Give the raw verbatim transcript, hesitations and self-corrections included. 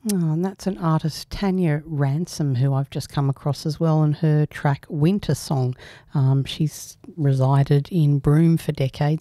Oh, and that's an artist, Tanya Ransom, who I've just come across as well, and her track Winter Song. Um, she's resided in Broome for decades